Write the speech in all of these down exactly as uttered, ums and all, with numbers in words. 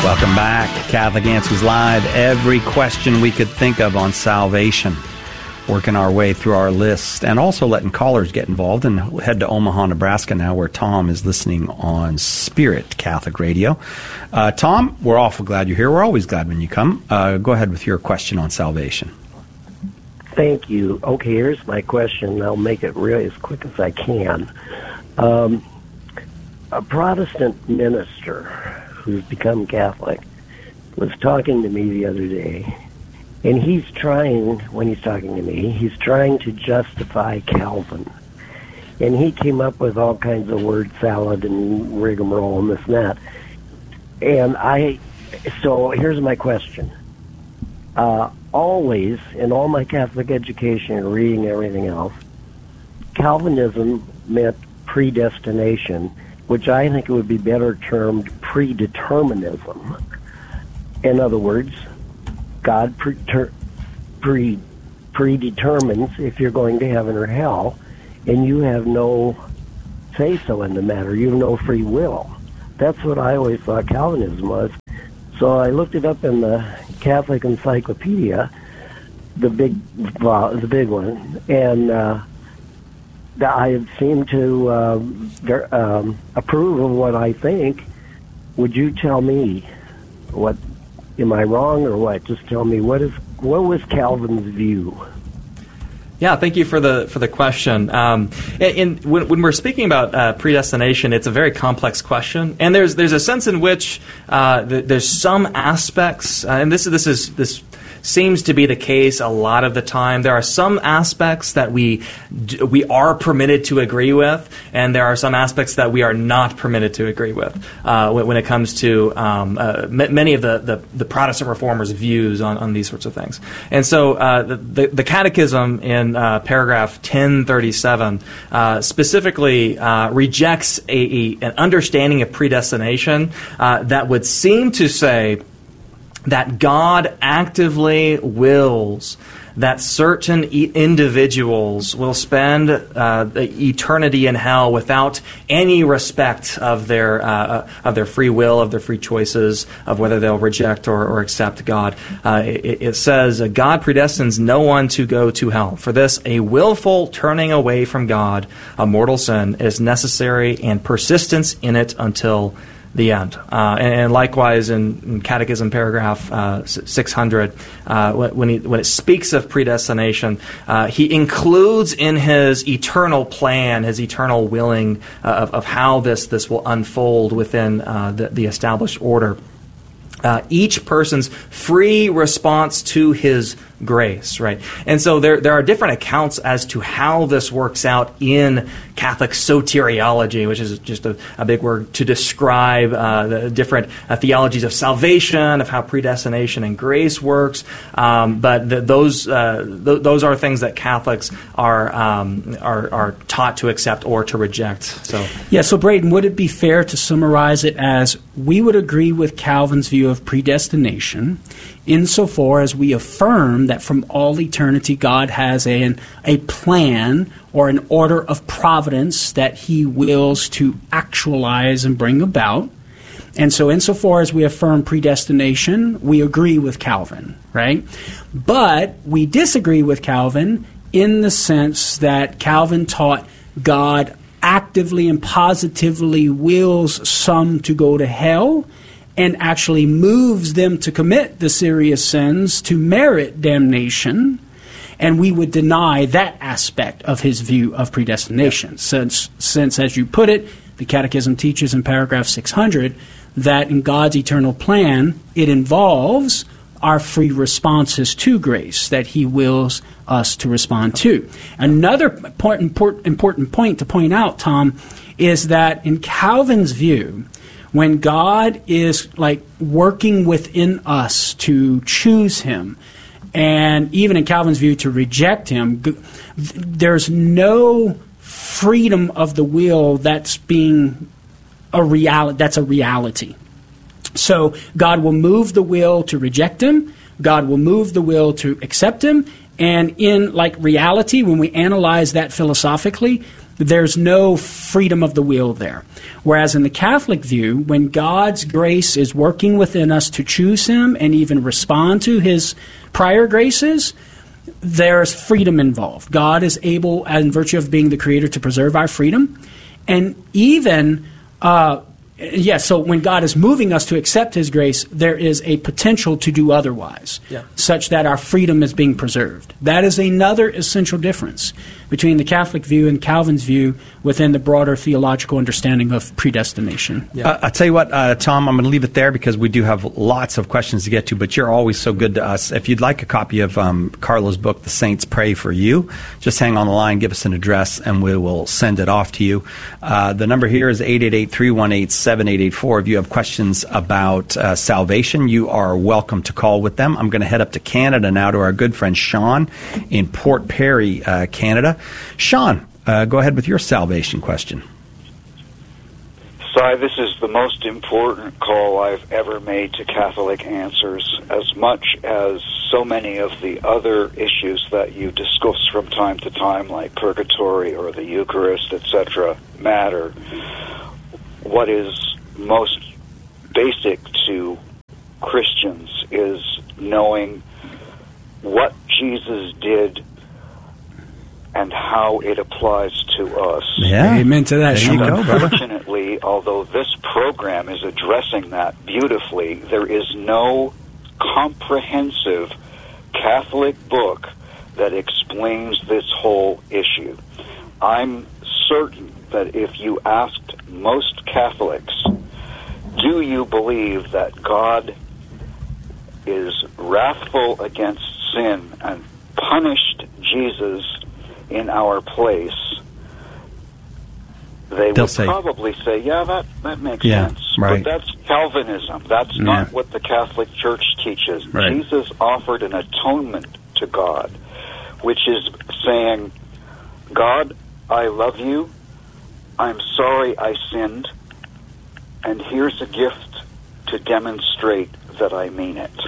Welcome back. Catholic Answers Live. Every question we could think of on salvation. Working our way through our list and also letting callers get involved. And head to Omaha, Nebraska now, where Tom is listening on Spirit Catholic Radio. Uh, Tom, we're awful glad you're here. We're always glad when you come. Uh, go ahead with your question on salvation. Thank you. Okay, here's my question. I'll make it really as quick as I can. Um, a Protestant minister who's become Catholic was talking to me the other day, and he's trying, when he's talking to me, he's trying to justify Calvin. And he came up with all kinds of word salad and rigmarole and this and that. And I, so here's my question. Uh, always, in all my Catholic education and reading and everything else, Calvinism meant predestination, which I think it would be better termed predeterminism. In other words, God pre- ter- pre- predetermines if you're going to heaven or hell, and you have no say-so in the matter. You have no free will. That's what I always thought Calvinism was. So I looked it up in the Catholic Encyclopedia, the big, uh, the big one, and uh, I seem to uh, ver- um, approve of what I think. Would you tell me what? Am I wrong or what? Just tell me what is what was Calvin's view? Yeah, thank you for the for the question. Um, in, when, when we're speaking about uh, predestination, it's a very complex question, and there's there's a sense in which uh, th- there's some aspects, uh, and this this is this seems to be the case a lot of the time. There are some aspects that we we are permitted to agree with, and there are some aspects that we are not permitted to agree with uh, when, when it comes to um, uh, m- many of the, the, the Protestant reformers' views on, on these sorts of things. And so uh, the, the, the Catechism in uh, paragraph ten thirty-seven uh, specifically uh, rejects a, a, an understanding of predestination uh, that would seem to say that God actively wills that certain e- individuals will spend uh, eternity in hell without any respect of their uh, of their free will, of their free choices, of whether they'll reject or, or accept God. Uh, it, it says, God predestines no one to go to hell. For this, a willful turning away from God, a mortal sin, is necessary, and persistence in it until the end. Uh, and, and likewise in, in Catechism paragraph uh, six hundred, uh, when, he, when it speaks of predestination, uh, he includes in his eternal plan, his eternal willing uh, of, of how this, this will unfold within uh, the, the established order, Uh, each person's free response to his grace, right? And so there there are different accounts as to how this works out in Catholic soteriology, which is just a, a big word to describe uh, the different uh, theologies of salvation, of how predestination and grace works. Um, but the, those uh, th- those are things that Catholics are, um, are are taught to accept or to reject. So yeah. So Braden, would it be fair to summarize it as we would agree with Calvin's view of predestination insofar as we affirm that from all eternity God has a, a plan or an order of providence that he wills to actualize and bring about. And so insofar as we affirm predestination, we agree with Calvin, right? But we disagree with Calvin in the sense that Calvin taught God actively and positively wills some to go to hell and actually moves them to commit the serious sins to merit damnation, and we would deny that aspect of his view of predestination. Yeah. Since, since, as you put it, the Catechism teaches in paragraph six hundred that in God's eternal plan, it involves our free responses to grace that he wills us to respond to. Another point, important, important point to point out, Tom, is that in Calvin's view, when God is like working within us to choose him, and even in Calvin's view to reject him, there's no freedom of the will that's being a reality. That's a reality. So God will move the will to reject him. God will move the will to accept him. And in like reality, when we analyze that philosophically, there's no freedom of the will there. Whereas in the Catholic view, when God's grace is working within us to choose Him and even respond to His prior graces, there's freedom involved. God is able, in virtue of being the Creator, to preserve our freedom. And even, uh, yes, yeah, so when God is moving us to accept His grace, there is a potential to do otherwise, yeah. such that our freedom is being preserved. That is another essential difference between the Catholic view and Calvin's view within the broader theological understanding of predestination. Yeah. Uh, I'll tell you what, uh, Tom, I'm going to leave it there because we do have lots of questions to get to, but you're always so good to us. If you'd like a copy of um, Carla's book, The Saints Pray for You, just hang on the line, give us an address, and we will send it off to you. Uh, the number here is eight eight eight, three one eight, seven eight eight four. If you have questions about uh, salvation, you are welcome to call with them. I'm going to head up to Canada now to our good friend Sean in Port Perry, uh, Canada. Sean, uh, go ahead with your salvation question. Si, this is the most important call I've ever made to Catholic Answers, as much as so many of the other issues that you discuss from time to time, like purgatory or the Eucharist, et cetera, matter. What is most basic to Christians is knowing what Jesus did and how it applies to us. Yeah, amen to that. There you go, brother. Unfortunately, although this program is addressing that beautifully, there is no comprehensive Catholic book that explains this whole issue. I'm certain that if you asked most Catholics, do you believe that God is wrathful against sin and punished Jesus in our place, they They'll would say, probably say, yeah, that, that makes yeah, sense. Right. But that's Calvinism. That's yeah. not what the Catholic Church teaches. Right. Jesus offered an atonement to God, which is saying, God, I love you. I'm sorry I sinned. And here's a gift to demonstrate that I mean it.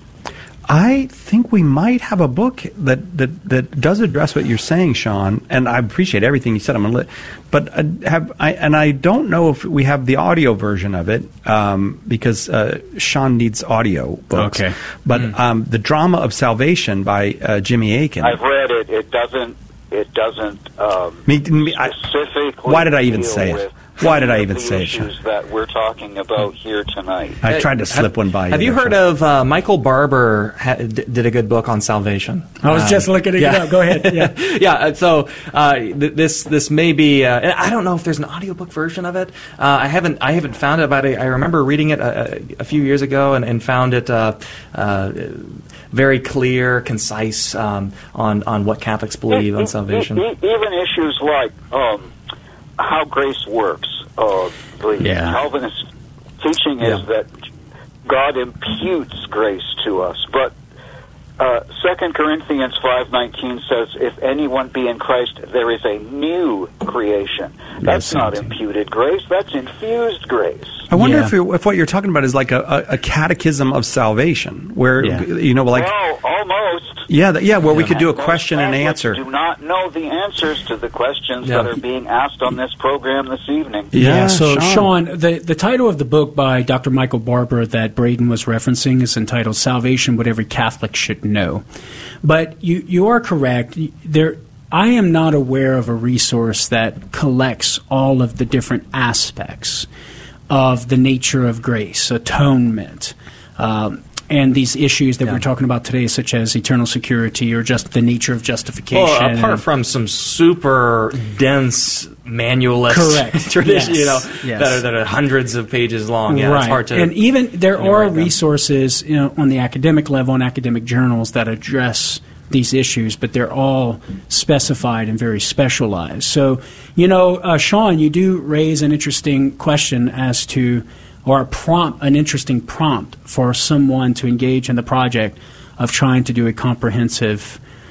I think we might have a book that, that, that does address what you're saying, Sean, and I appreciate everything you said. I'm gonna, but uh, have I and I don't know if we have the audio version of it um, because uh, Sean needs audio books. Okay, but mm. um, the Drama of Salvation by uh, Jimmy Akin. I've read it. It doesn't. It doesn't um, me, me, I, specifically. Why did I even deal say with it? Why did I even the say issues it? that we're talking about here tonight? I tried to slip have, one by you. Have you there, heard Sean. of uh, Michael Barber? Ha- d- did a good book on salvation. I was um, just looking it yeah. up. Go ahead. Yeah. yeah. So uh, th- this this may be. Uh, and I don't know if there's an audiobook version of it. Uh, I haven't I haven't found it. But I, I remember reading it a, a few years ago and, and found it uh, uh, very clear, concise um, on on what Catholics believe e- on e- salvation. E- even issues like um, how grace works. Uh, the yeah. Calvinist teaching is yeah. that God imputes grace to us, but uh, Second Corinthians five nineteen says, "If anyone be in Christ, there is a new creation." That's not imputed grace; that's infused grace. I wonder Yeah. if, you're, if what you're talking about is like a, a, a catechism of salvation, where Yeah. you know, like Well, almost. yeah, th- yeah, where we could do a Most question and Catholics answer. Do not know the answers to the questions Yeah. that are being asked on this program this evening. Yeah, Yeah, so Sean. Sean, the, the title of the book by Doctor Michael Barber that Braden was referencing is entitled Salvation, What Every Catholic Should Know. But you, you are correct. There, I am not aware of a resource that collects all of the different aspects of the nature of grace, atonement, um, and these issues that Yeah. we're talking about today, such as eternal security or just the nature of justification. Well, apart from some super dense manualist Correct. tradition, Yes. you know, Yes. that are that are hundreds of pages long. Yeah, right. it's hard to. And even there are enumerate them. resources, you know, on the academic level in academic journals that address these issues, but they're all specified and very specialized. So, you know, uh, Sean, you do raise an interesting question as to, or a prompt, an interesting prompt for someone to engage in the project of trying to do a comprehensive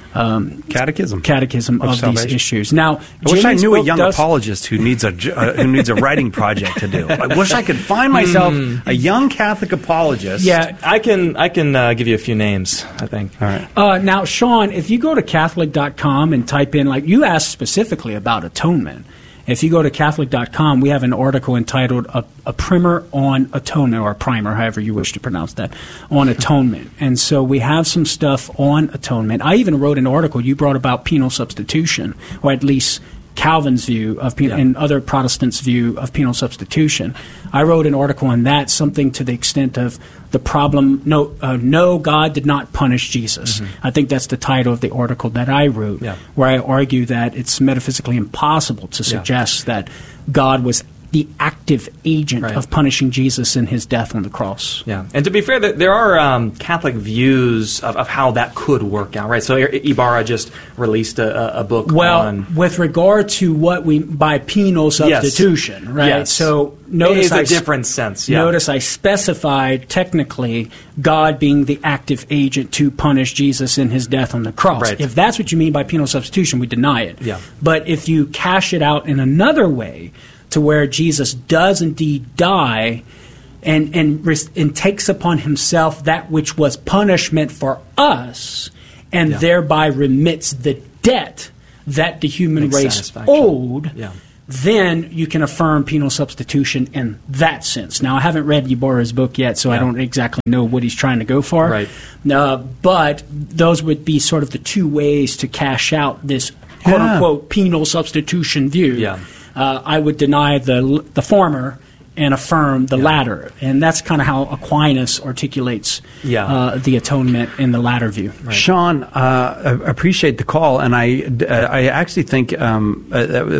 um, Catechism. catechism of, Of these salvation. issues. Now, I wish I Jimmy's knew a book young does- apologist who needs a j- uh, who needs a writing project to do. I wish I could find myself a young Catholic apologist. Yeah. I can I can uh, give you a few names, I think. All right. Uh, now, Sean, if you go to Catholic dot com and type in, like you asked specifically about atonement, if you go to Catholic dot com, we have an article entitled A, a Primer on Atonement, or a primer, however you wish to pronounce that, on atonement. And so we have some stuff on atonement. I even wrote an article you brought about penal substitution, or at least Calvin's view of penal, Yeah. and other Protestants' view of penal substitution. I wrote an article on that, something to the extent of the problem, no, uh, no, God did not punish Jesus. I think that's the title of the article that I wrote, Yeah. where I argue that it's metaphysically impossible to suggest that God was the active agent Right. of punishing Jesus in his death on the cross. Yeah, and to be fair, th- there are um, Catholic views of, of how that could work out, right? So I- Ibarra just released a, a book Well, on... with regard to what we by penal substitution, right? Yes. So notice It's a I s- different sense, yeah. Notice I specified technically God being the active agent to punish Jesus in his death on the cross. Right. If that's what you mean by penal substitution, we deny it. Yeah. But if you cash it out in another way, to where Jesus does indeed die and, and, res- and takes upon himself that which was punishment for us, and Yeah. thereby remits the debt that the human Makes race satisfaction. owed, Yeah. then you can affirm penal substitution in that sense. Now, I haven't read Ibarra's book yet, so I Yeah. don't exactly know what he's trying to go for. Right. Uh, but those would be sort of the two ways to cash out this Yeah. quote-unquote penal substitution view. Yeah. Uh, I would deny the the former and affirm the latter. And that's kind of how Aquinas articulates Yeah. uh, the atonement in the latter view. Sean, uh, I appreciate the call, and I, uh, I actually think um, uh, uh,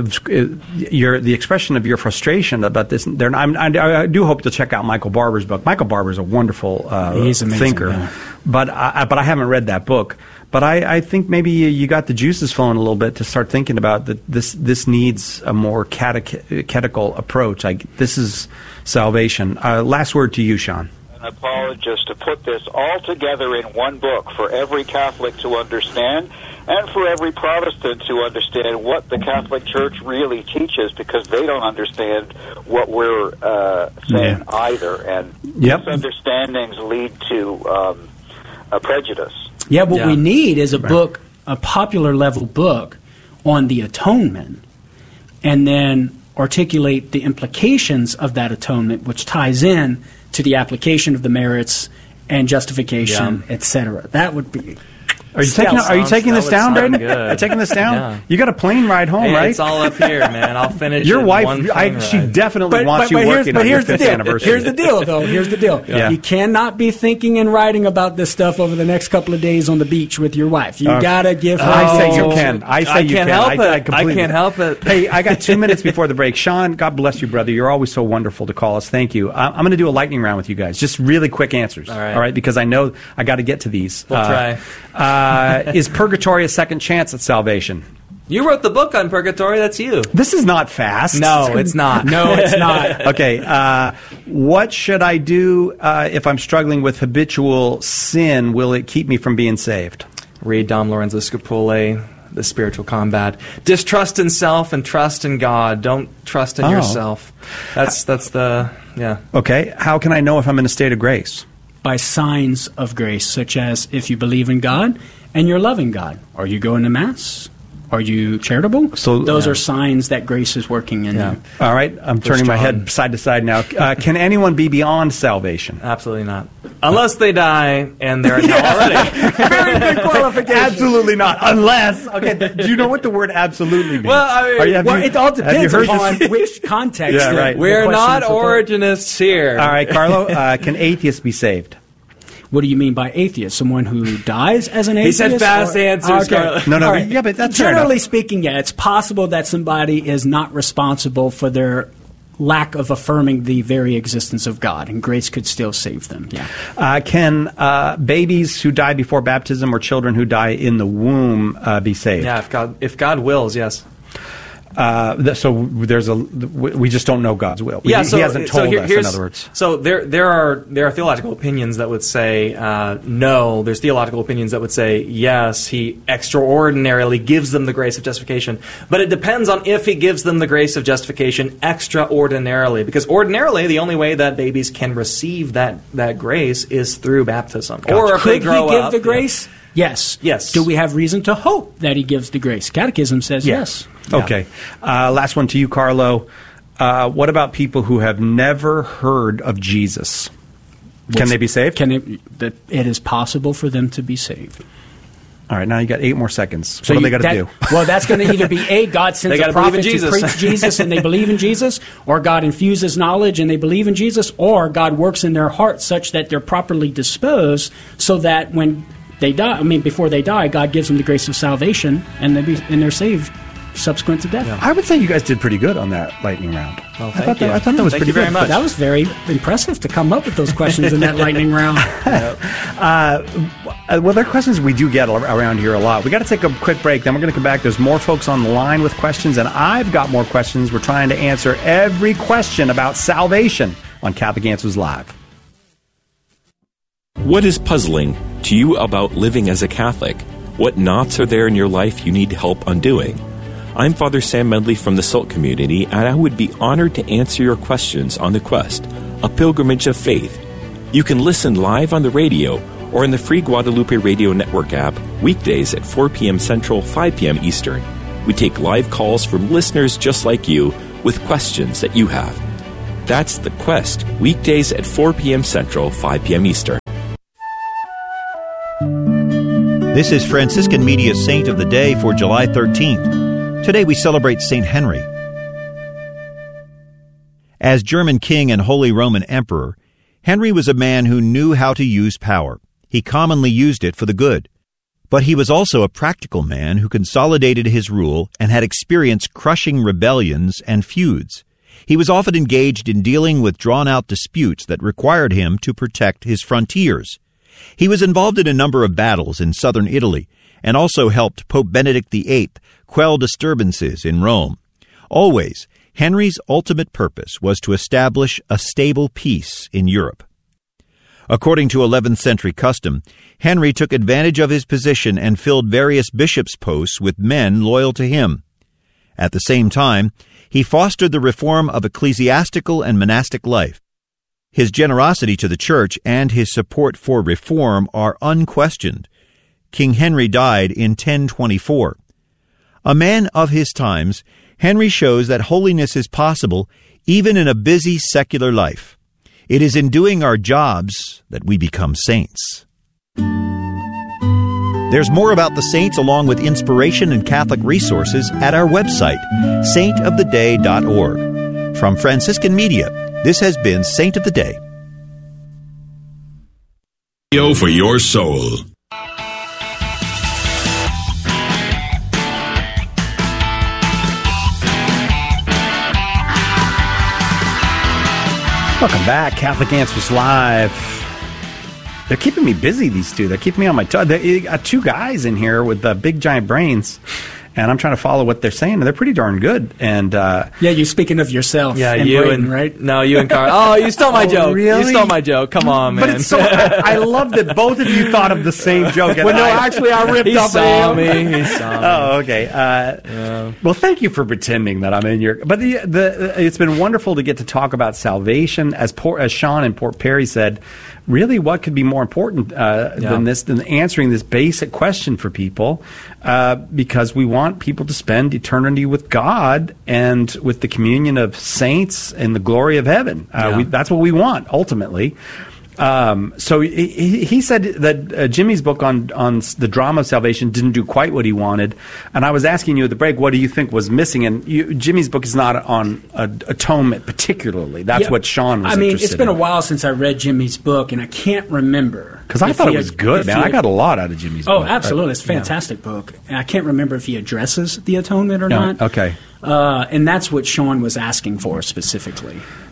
your the expression of your frustration about this. There, I'm, I, I do hope to check out Michael Barber's book. Michael Barber is a wonderful uh, He's amazing, thinker, yeah. but I, but I haven't read that book. But I, I think maybe you, you got the juices flowing a little bit to start thinking about that. This this needs a more catech- catechetical approach. Like this is salvation. Uh, last word to you, Sean. An apologist to put this all together in one book for every Catholic to understand, and for every Protestant to understand what the Catholic Church really teaches, because they don't understand what we're uh, saying Yeah. either, and Yep. misunderstandings lead to um, a prejudice. Yeah, what Yeah. we need is a Right. book, a popular level book on the atonement, and then articulate the implications of that atonement, which ties in to the application of the merits and justification, Yeah. et cetera. That would be. Are you taking Are you sounds- taking that this would down, sound Braden? good. Are you taking this down? Yeah. You got a plane ride home, Hey, right? it's all up here, man. I'll finish Your it in wife, one I, plane she ride. definitely wants you here's, working but on your here's the fifth deal. anniversary. Here's the deal, though. Here's the deal. Yeah. You cannot be thinking and writing about this stuff over the next couple of days on the beach with your wife. You Uh, gotta give her. I say you Oh, can. I say I you can't can. help I, it. I, I completely- can't help it. Hey, I got two minutes before the break. Sean, God bless you, brother. You're always so wonderful to call us. Thank you. I, I'm going to do a lightning round with you guys. Just really quick answers. All right. All right, because I know I got to get to these. We'll uh, try. uh, is purgatory a second chance at salvation? You wrote the book on purgatory. That's you. This is not fast. No, it's not. No, it's not. Okay. Uh, what should I do uh, if I'm struggling with habitual sin? Will it keep me from being saved? Read Dom Lorenzo Scapule, The Spiritual Combat. Distrust in self and trust in God. Don't trust in Oh. yourself. That's that's the yeah. Okay. How can I know if I'm in a state of grace? By signs of grace, such as if you believe in God and you're loving God. Are you going to Mass? Are you charitable? So- those Yeah. are signs that grace is working in Yeah. you. All right. I'm turning my John. head side to side now. Uh, can anyone be beyond salvation? Absolutely not. Unless they die and they're in hell already. Very good qualification. Absolutely not. Unless. Okay. th- do you know what the word absolutely means? Well, I mean- Are you- have Well, you- it all have you depends heard upon this? which context. Yeah, the- right. the We're question not is proposed. originists here. All right, Carlo. Uh, can atheists be saved? What do you mean by atheist? Someone who dies as an He atheist? said fast or- answers, Okay. Carlo. No, no, All right. yeah, but that's fair Generally enough. speaking, yeah, it's possible that somebody is not responsible for their lack of affirming the very existence of God, and grace could still save them. Yeah. Uh, can uh, babies who die before baptism or children who die in the womb uh, be saved? Yeah, if God if God wills, yes. Uh, th- so there's a we just don't know God's will. We, yeah, so, he hasn't so told here, us. here's, In other words, so there there are there are theological opinions that would say uh, no. There's theological opinions that would say yes. He extraordinarily gives them the grace of justification, but it depends on if he gives them the grace of justification extraordinarily. Because ordinarily, the only way that babies can receive that that grace is through baptism, gotcha. or if Could they grow he give up, the grace? Yeah. Yes. Yes. Do we have reason to hope that he gives the grace? Catechism says yes. Yeah. okay. Uh, last one to you, Carlo. Uh, what about people who have never heard of Jesus? Can What's- they be saved? Can it, that it is possible for them to be saved. All right, now you got eight more seconds. So what do you- they got to that- do? Well, that's going to either be A, God sends They a gotta believe prophet in to Jesus. preach Jesus and they believe in Jesus, or God infuses knowledge and they believe in Jesus, or God works in their heart such that they're properly disposed so that when they die, I mean, before they die, God gives them the grace of salvation and, they be, and they're saved subsequent to death. Yeah. I would say you guys did pretty good on that lightning round. Well, I thank thought you. that, I thought that was Thank pretty you very good. much. That was very impressive to come up with those questions in that lightning round. Uh, well, there are questions we do get around here a lot. We got to take a quick break. Then we're going to come back. There's more folks on the line with questions, and I've got more questions. We're trying to answer every question about salvation on Catholic Answers Live. What is puzzling to you about living as a Catholic? What knots are there in your life you need help undoing? I'm Father Sam Medley from the Salt community, and I would be honored to answer your questions on The Quest, a pilgrimage of faith. You can listen live on the radio or in the free Guadalupe Radio Network app weekdays at four p.m. Central, five p.m. Eastern. We take live calls from listeners just like you with questions that you have. That's The Quest, weekdays at four p.m. Central, five p.m. Eastern. This is Franciscan Media's Saint of the Day for July thirteenth. Today we celebrate Saint Henry. As German king and Holy Roman Emperor, Henry was a man who knew how to use power. He commonly used it for the good. But he was also a practical man who consolidated his rule and had experienced crushing rebellions and feuds. He was often engaged in dealing with drawn-out disputes that required him to protect his frontiers. He was involved in a number of battles in southern Italy and also helped Pope Benedict the Eighth quell disturbances in Rome. Always, Henry's ultimate purpose was to establish a stable peace in Europe. According to eleventh century custom, Henry took advantage of his position and filled various bishops' posts with men loyal to him. At the same time, he fostered the reform of ecclesiastical and monastic life. His generosity to the Church and his support for reform are unquestioned. King Henry died in ten twenty-four. A man of his times, Henry shows that holiness is possible even in a busy secular life. It is in doing our jobs that we become saints. There's more about the saints along with inspiration and Catholic resources at our website, saint of the day dot org. From Franciscan Media, this has been Saint of the Day. For your soul. Welcome back, Catholic Answers Live. They're keeping me busy, these two. They're keeping me on my toes. They got two guys in here with uh, big, giant brains, and I'm trying to follow what they're saying, and they're pretty darn good. And uh, Yeah, you're speaking of yourself. Yeah, and you Braden, and right? No, you and Carl. Oh, you stole my Oh, joke. really? You stole my joke. Come on, man. But it's so I, I love that both of you thought of the same joke. Well, no, actually, I ripped he off saw of me. him. He saw me. Oh, okay. Uh, Yeah. Well, thank you for pretending that I'm in your. But the the it's been wonderful to get to talk about salvation, as Port, as Sean in Port Perry said. Really, what could be more important uh, Yeah. than this than answering this basic question for people? Uh, because we want people to spend eternity with God and with the communion of saints and the glory of heaven. Uh, Yeah. we, that's what we want ultimately. Um, so he, he said that uh, Jimmy's book on on the drama of salvation didn't do quite what he wanted, and I was asking you at the break, what do you think was missing? And you, Jimmy's book is not on uh, atonement particularly. That's Yeah. what Sean was. I mean, interested it's been in. a while since I read Jimmy's book, and I can't remember. Because I if thought he it was ad- good, if man. he I ad- got a lot out of Jimmy's Oh, book. absolutely. It's a fantastic book. And I can't remember if he addresses the atonement or No, not. okay. Uh, and that's what Sean was asking for specifically.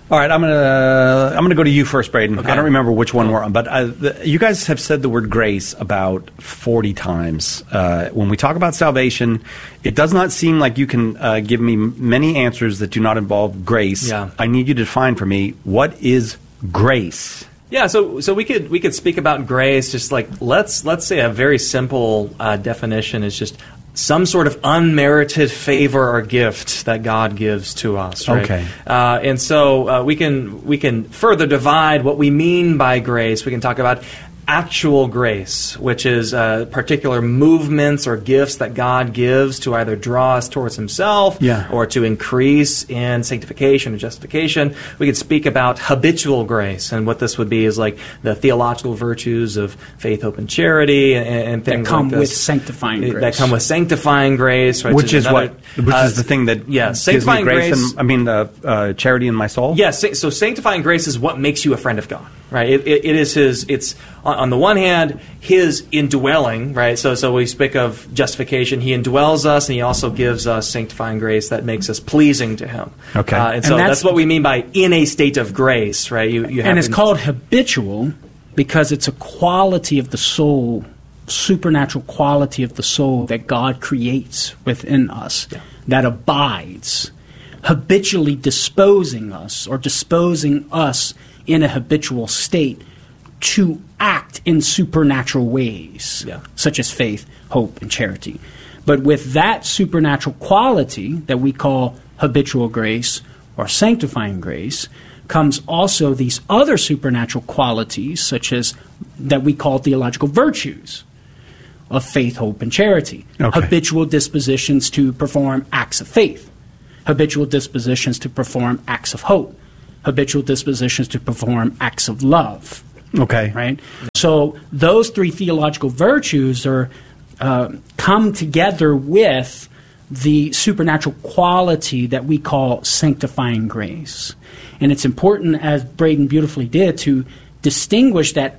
All right, I'm gonna I'm gonna go to you first, Braden. Okay. I don't remember which one we're on, but uh, the, you guys have said the word grace about forty times. Uh, when we talk about salvation, it does not seem like you can uh, give me many answers that do not involve grace. Yeah. I need you to define for me, what is grace? Yeah, so so we could we could speak about grace. Just like let's let's say a very simple uh, definition is just some sort of unmerited favor or gift that God gives to us. Right? Okay. Uh, and so uh, we can we can further divide what we mean by grace. We can talk about actual grace, which is uh, particular movements or gifts that God gives to either draw us towards Himself Yeah. or to increase in sanctification and justification. We could speak about habitual grace, and what this would be is like the theological virtues of faith, hope, and charity, and, and things That come like this. with sanctifying That grace. come with sanctifying grace, right? Which is another- what? Which uh, is the thing that yeah, gives me sanctifying grace? grace- and, I mean, uh, uh, charity in my soul. Yes, yeah, so sanctifying grace is what makes you a friend of God, right? It, it, it is His. It's on, on the one hand His indwelling, right? So, so we speak of justification. He indwells us, and He also gives us sanctifying grace that makes us pleasing to Him. Okay. uh, and, And so that's- that's, what we mean by in a state of grace, right? You, you have And it's in- called habitual because it's a quality of the soul, supernatural quality of the soul that God creates within us that abides, habitually disposing us or disposing us in a habitual state to act in supernatural ways, Yeah. such as faith, hope, and charity. But with that supernatural quality that we call habitual grace or sanctifying grace comes also these other supernatural qualities, such as that we call theological virtues of faith, hope, and charity. Okay. Habitual dispositions to perform acts of faith. Habitual dispositions to perform acts of hope. Habitual dispositions to perform acts of love. Okay. Right? So those three theological virtues are uh, come together with the supernatural quality that we call sanctifying grace. And it's important, as Braden beautifully did, to distinguish that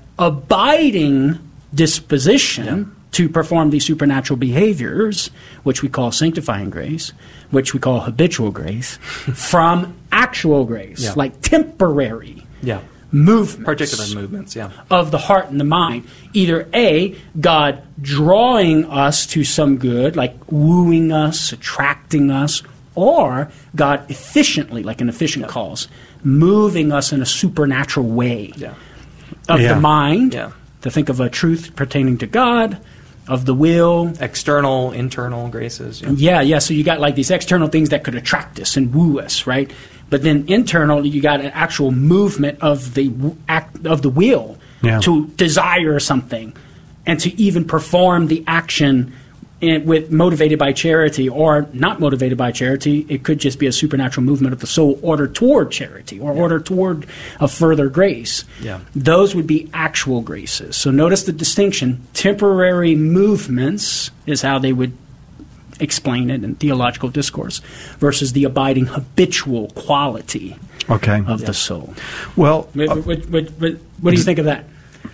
abiding disposition to perform these supernatural behaviors, which we call sanctifying grace, which we call habitual grace, from actual grace, Yeah. like temporary yeah, movements particular movements, yeah. of the heart and the mind. Either A, God drawing us to some good, like wooing us, attracting us, or God efficiently, like an efficient cause, moving us in a supernatural way Yeah. of Yeah. the mind, Yeah. to think of a truth pertaining to God, of the will. External, internal graces. Yeah. Yeah, yeah. So you got like these external things that could attract us and woo us, right? But then internal, you got an actual movement of the w- act of the will Yeah. to desire something, and to even perform the action in, with motivated by charity or not motivated by charity. It could just be a supernatural movement of the soul ordered toward charity or ordered toward a further grace. Yeah. Those would be actual graces. So notice the distinction. Temporary movements is how they would explain it in theological discourse versus the abiding habitual quality Okay. of the soul. Well, What, uh, what, what, what, what do you think of that?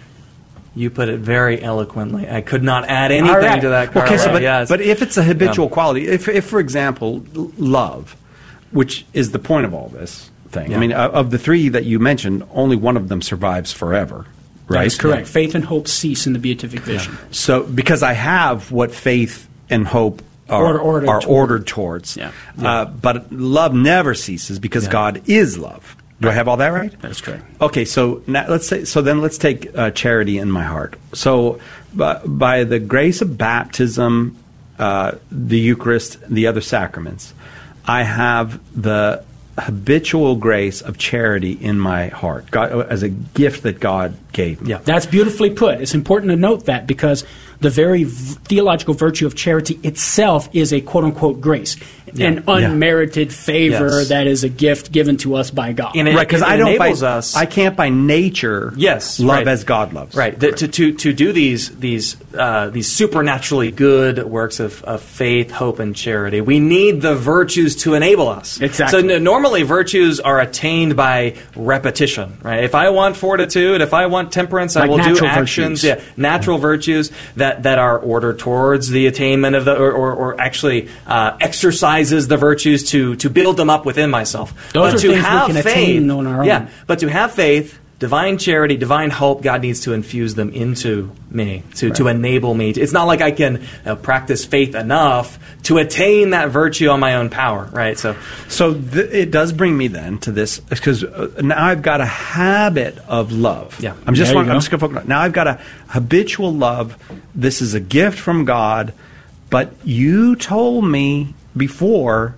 You put it very eloquently. I could not add anything All right. to that, Carl. okay, so but, yes. but if it's a habitual Yeah. quality, if, if for example, l- love, which is the point of all this thing, Yeah. I mean, uh, of the three that you mentioned, only one of them survives forever, right? That's correct. Faith and hope cease in the beatific vision. So, because I have what faith and hope are Order- ordered are toward. ordered towards, Yeah. Uh, but love never ceases because Yeah. God is love. Do I have all that right? That's correct. Okay, so now let's say so. Then let's take uh, charity in my heart. So, by, by the grace of baptism, uh, the Eucharist, the other sacraments, I have the habitual grace of charity in my heart, God, as a gift that God gave me. Yeah. That's beautifully put. It's important to note that because the very v- theological virtue of charity itself is a quote-unquote grace, an unmerited favor Yes. that is a gift given to us by God. And it- Right, because it I don't. By, enables us- I can't by nature. Yes, love right. as God loves. Right. The, to, to to do these these uh, these supernaturally good works of, of faith, hope, and charity, we need the virtues to enable us. Exactly. So n- normally virtues are attained by repetition. Right. If I want fortitude, if I want temperance, I Like will do natural actions. virtues. Yeah. Natural virtues that that, that are ordered towards the attainment of the, or, or, or actually uh, exercises the virtues to to build them up within myself. Those but are to things have we can faith, attain on our own. Yeah, but to have faith, divine charity, divine hope, God needs to infuse them into me, to, right. to enable me. To, it's not like I can uh, practice faith enough to attain that virtue on my own power, right? So so th- it does bring me then to this, because uh, now I've got a habit of love. Yeah. I'm just, There you I'm go. just going to focus on, now I've got a habitual love. This is a gift from God, but you told me before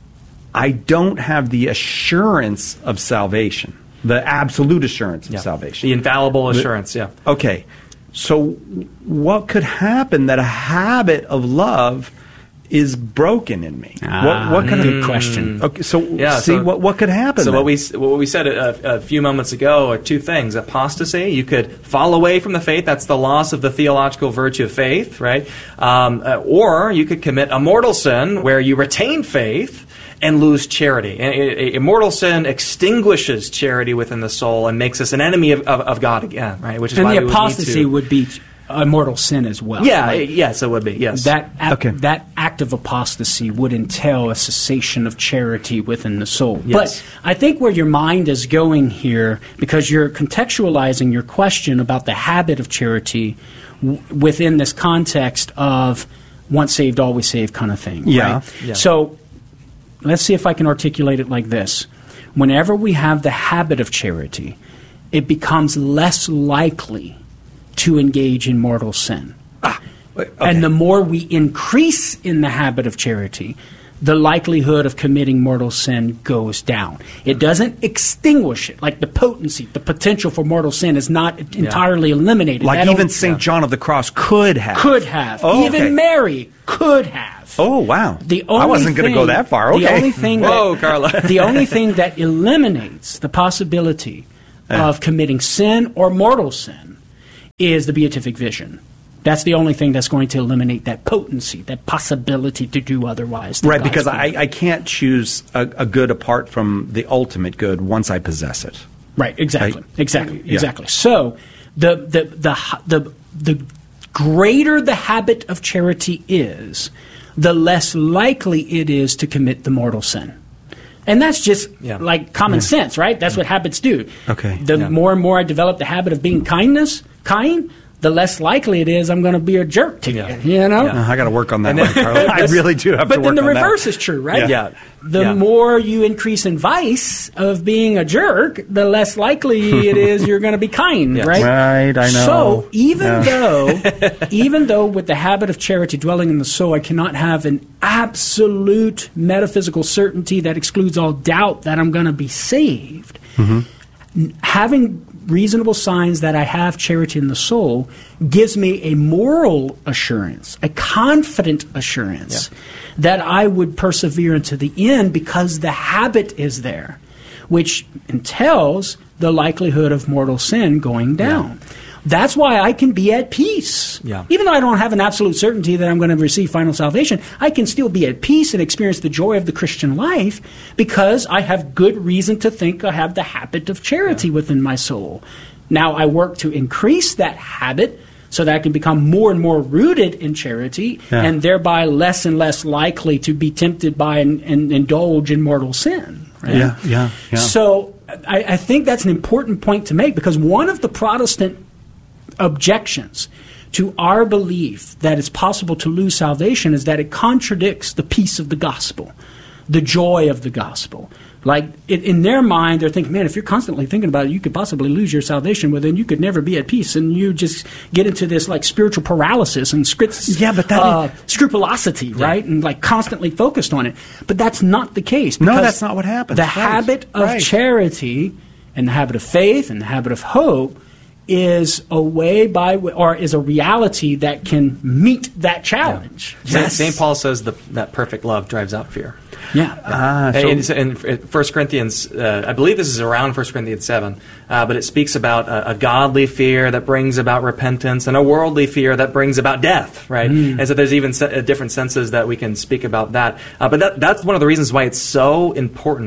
I don't have the assurance of salvation. The absolute assurance yeah. of salvation. The infallible assurance, yeah. Okay. So what could happen that a habit of love is broken in me? Ah, what, what could good I, question. Okay, so Yeah, see, so- what, what could happen So then? what we what we said a, a few moments ago are two things: apostasy. You could fall away from the faith. That's the loss of the theological virtue of faith, right? Um, uh, or you could commit a mortal sin where you retain faith and lose charity. And a, a, a mortal sin extinguishes charity within the soul and makes us an enemy of, of, of God again, right? Which is And why the we would apostasy need to, would be a mortal sin as well. yeah, Like, yes, it would be. Yes, That act, Okay. that act of apostasy would entail a cessation of charity within the soul. Yes. But I think where your mind is going here, because you're contextualizing your question about the habit of charity w- within this context of once saved, always saved kind of thing. Yeah. Right? Yeah. So let's see if I can articulate it like this. Whenever we have the habit of charity, it becomes less likely to engage in mortal sin. Okay. And the more we increase in the habit of charity, the likelihood of committing mortal sin goes down. It doesn't extinguish it. Like the potency, the potential for mortal sin is not entirely eliminated. like That even only- Saint John of the Cross could have. could have. Oh, Even okay. Mary could have. Oh, wow. The only I wasn't going to go thing- that far. Okay. The only thing Whoa, that, Carla. the only thing that eliminates the possibility of committing sin or mortal sin is the beatific vision. That's the only thing that's going to eliminate that potency, that possibility to do otherwise. than Right, God's because will. I, I can't choose a, a good apart from the ultimate good once I possess it. Right, exactly, Right. exactly, Yeah. exactly. So the the the h- the the greater the habit of charity is, the less likely it is to commit the mortal sin. And that's just Yeah. like common sense, right? That's what habits do. Okay. The Yeah. more and more I develop the habit of being kindness, kind, the less likely it is I'm going to be a jerk to Yeah. you. You know. Yeah. Uh, I got to work on that And one, then- Carla. I really do have But to then work the on that. reverse is true, right? Yeah. The Yeah. more you increase in vice of being a jerk, the less likely it is you're going to be kind, Yes. right? Right, I know. So even Yeah. though, even though with the habit of charity dwelling in the soul, I cannot have an absolute metaphysical certainty that excludes all doubt that I'm going to be saved. Mm-hmm. N- Having reasonable signs that I have charity in the soul gives me a moral assurance, a confident assurance that I would persevere into the end because the habit is there, which entails the likelihood of mortal sin going down. That's why I can be at peace. Yeah. Even though I don't have an absolute certainty that I'm going to receive final salvation, I can still be at peace and experience the joy of the Christian life because I have good reason to think I have the habit of charity within my soul. Now I work to increase that habit so that I can become more and more rooted in charity Yeah. and thereby less and less likely to be tempted by and, and indulge in mortal sin. Right? Yeah, yeah, yeah. So I, I think that's an important point to make because one of the Protestant objections to our belief that it's possible to lose salvation is that it contradicts the peace of the gospel, the joy of the gospel. Like, it, in their mind, they're thinking, man, if you're constantly thinking about it, you could possibly lose your salvation, well, then you could never be at peace, and you just get into this, like, spiritual paralysis and scri- Yeah, but that uh, scrupulosity, right? And, like, constantly focused on it. But that's not the case. No, because that's not what happens. The Right. habit of Right. charity and the habit of faith and the habit of hope is a way by w- or is a reality that can meet that challenge. Saint Saint Paul says the, that perfect love drives out fear. Yeah. Ah, so- And in, in First Corinthians, uh, I believe this is around First Corinthians seven, uh, but it speaks about a, a godly fear that brings about repentance and a worldly fear that brings about death, right? Mm. And so there's even se- uh, different senses that we can speak about that. Uh, but that, that's one of the reasons why it's so important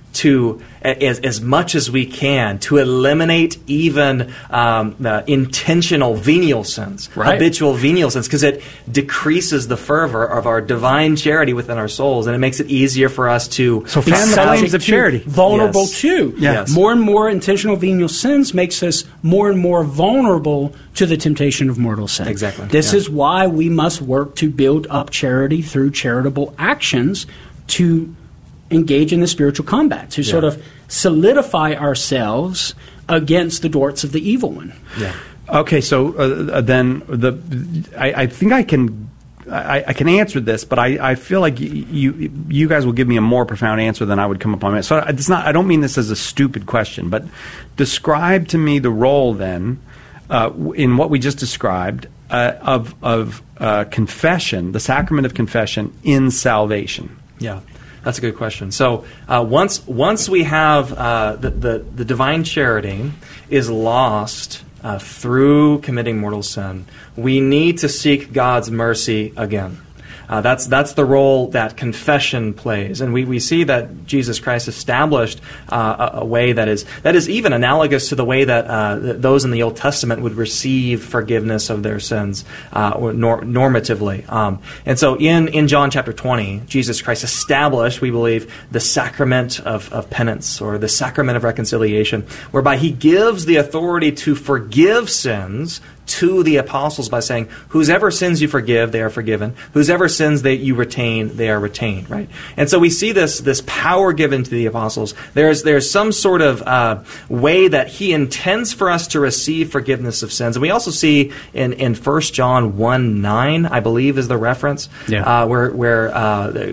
to, as, as much as we can, to eliminate even um, the intentional venial sins, right. habitual venial sins, because it decreases the fervor of our divine charity within our souls, and it makes it easier for us to So Be fan the subject flames of to, charity. vulnerable Yes. to. Yes. More and more intentional venial sins makes us more and more vulnerable to the temptation of mortal sin. Exactly. This Yeah. is why we must work to build up charity through charitable actions to engage in the spiritual combat, to sort of solidify ourselves against the darts of the evil one. Yeah. Okay, so uh, then the I, I think I can I, I can answer this, but I, I feel like y- you you guys will give me a more profound answer than I would come up on. So it's not. I don't mean this as a stupid question, but describe to me the role then uh, in what we just described uh, of of uh, confession, the sacrament of confession in salvation. Yeah. That's a good question. So uh, once once we have uh, the, the the divine charity is lost uh, through committing mortal sin, we need to seek God's mercy again. Uh, that's that's the role that confession plays, and we, we see that Jesus Christ established uh, a, a way that is that is even analogous to the way that uh, th- those in the Old Testament would receive forgiveness of their sins, uh, or nor- normatively. Um, and so, in, in John chapter twenty, Jesus Christ established, we believe, the sacrament of, of penance, or the sacrament of reconciliation, whereby He gives the authority to forgive sins to the apostles by saying, whosever sins you forgive, they are forgiven. Whosever sins that you retain, they are retained, right? And so we see this this power given to the apostles. There's there's some sort of uh, way that He intends for us to receive forgiveness of sins. And we also see in, in First John one nine, I believe is the reference, Yeah. uh, where, where uh,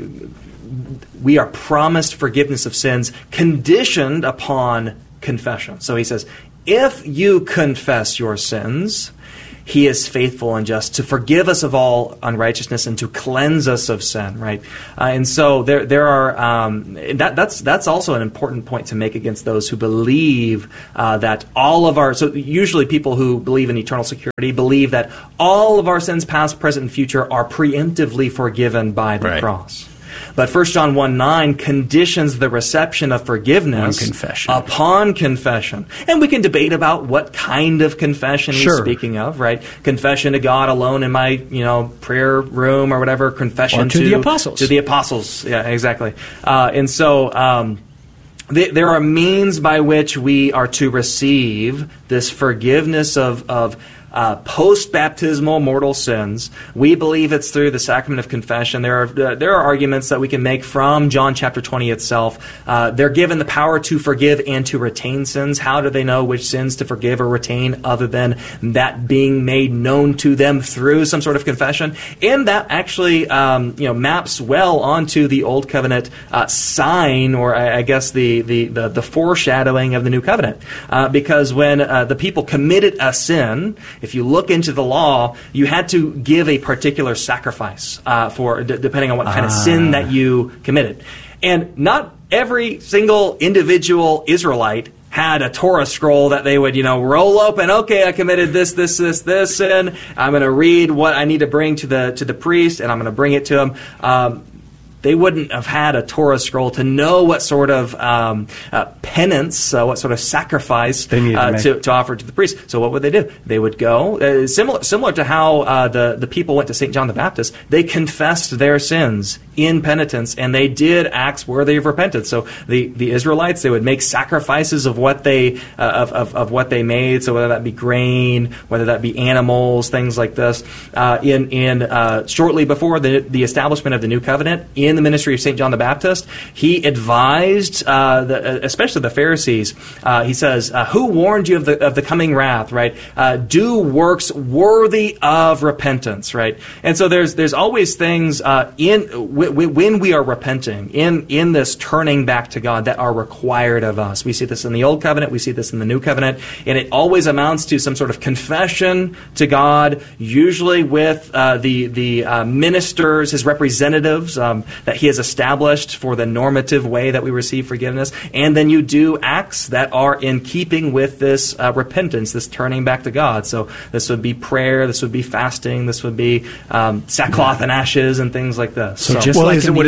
we are promised forgiveness of sins conditioned upon confession. So he says, if you confess your sins, He is faithful and just to forgive us of all unrighteousness and to cleanse us of sin, right? Uh, and so there, there are um, that, that's that's also an important point to make against those who believe uh, that all of our. So usually people who believe in eternal security believe that all of our sins, past, present, and future, are preemptively forgiven by the Right. cross. But First John one nine conditions the reception of forgiveness On confession. upon confession. And we can debate about what kind of confession Sure. he's speaking of, right? Confession to God alone in my, you know, prayer room or whatever. Confession Or to the apostles. To the apostles. Yeah, exactly. Uh, and so um, th- there are means by which we are to receive this forgiveness of of Uh, post-baptismal mortal sins. We believe it's through the sacrament of confession. There are uh, there are arguments that we can make from John chapter twenty itself. Uh, they're given the power to forgive and to retain sins. How do they know which sins to forgive or retain other than that being made known to them through some sort of confession? And that actually um, you know maps well onto the Old Covenant uh, sign, or I, I guess the, the, the, the foreshadowing of the New Covenant. Uh, because when uh, the people committed a sin, if you look into the law, you had to give a particular sacrifice uh, for d- depending on what kind of sin that you committed. And not every single individual Israelite had a Torah scroll that they would, you know, roll open. Okay, I committed this, this, this, this sin. I'm going to read what I need to bring to the to the priest, and I'm going to bring it to him. Um, They wouldn't have had a Torah scroll to know what sort of um, uh, penance, uh, what sort of sacrifice They needed to uh, make. to, to offer to the priest. So what would they do? They would go, uh, similar similar to how uh, the, the people went to Saint John the Baptist, they confessed their sins in penitence, and they did acts worthy of repentance. So the, the Israelites, they would make sacrifices of what they uh, of, of, of what they made, so whether that be grain, whether that be animals, things like this. Uh, in in uh, shortly before the, the establishment of the New Covenant, in the ministry of Saint John the Baptist, he advised, uh, the, especially the Pharisees, uh, he says, uh, who warned you of the of the coming wrath, right? Uh, do works worthy of repentance, right? And so there's there's always things uh, in w- w- when we are repenting, in, in this turning back to God, that are required of us. We see this in the Old Covenant, we see this in the New Covenant, and it always amounts to some sort of confession to God, usually with uh, the, the uh, ministers, his representatives, um, that he has established for the normative way that we receive forgiveness. And then you do acts that are in keeping with this uh, repentance, this turning back to God. So this would be prayer, this would be fasting, this would be um, sackcloth and ashes and things like this. So just Well, like is it, in would the- it be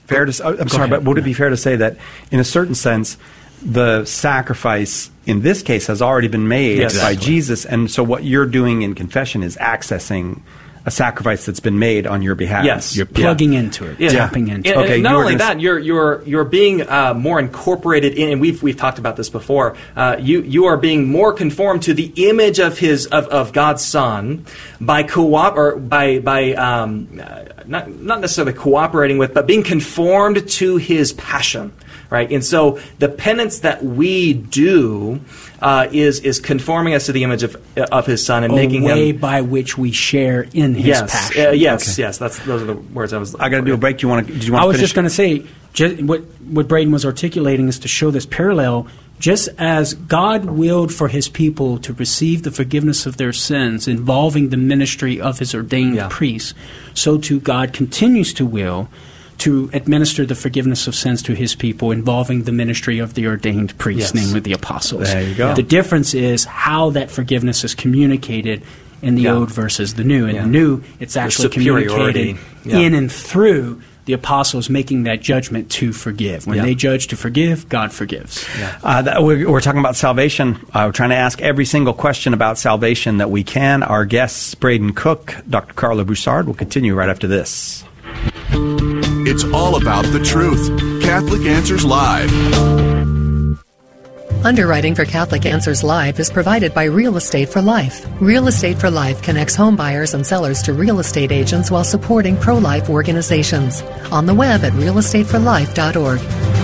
fair to? I'm Go sorry, ahead. But would it be fair to say that, in a certain sense, the sacrifice in this case has already been made yes. by Jesus, and so what you're doing in confession is accessing a sacrifice that's been made on your behalf. Yes, you're plugging yeah. into it, yeah. tapping into and, it. Okay, and not only that, you're you're you're being uh, more incorporated in, and we've we've talked about this before. Uh, you you are being more conformed to the image of his of, of God's Son by co-op or by by um, not not necessarily cooperating with, but being conformed to his passion. Right, and so the penance that we do uh, is is conforming us to the image of of His Son and a making way him by which we share in His yes, passion. Uh, yes, okay. yes. That's those are the words I was. I got to do a break. Do you want to? Did you want I to was finish? just going to say just, what what Braden was articulating is to show this parallel. Just as God willed for His people to receive the forgiveness of their sins involving the ministry of His ordained yeah. priests, so too God continues to will to administer the forgiveness of sins to His people involving the ministry of the ordained priests, yes. namely the apostles. There you go. The difference is how that forgiveness is communicated in the yeah. Old versus the New. In yeah. the New, it's actually communicated yeah. in and through the apostles making that judgment to forgive. When yeah. they judge to forgive, God forgives. Yeah. Uh, that, we're, we're talking about salvation. Uh, we're trying to ask every single question about salvation that we can. Our guests, Braden Cook, Doctor Carla Broussard, will continue right after this. It's all about the truth. Catholic Answers Live. Underwriting for Catholic Answers Live is provided by Real Estate for Life. Real Estate for Life connects home buyers and sellers to real estate agents while supporting pro-life organizations. On the web at real estate for life dot org.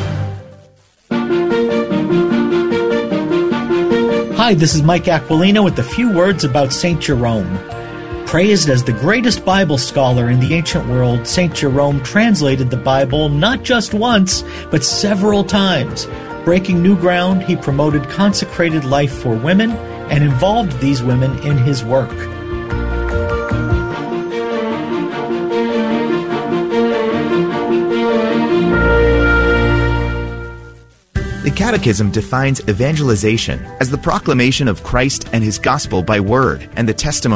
Hi, this is Mike Aquilino with a few words about Saint Jerome. Praised as the greatest Bible scholar in the ancient world, Saint Jerome translated the Bible not just once, but several times. Breaking new ground, he promoted consecrated life for women and involved these women in his work. The Catechism defines evangelization as the proclamation of Christ and His gospel by word and the testimony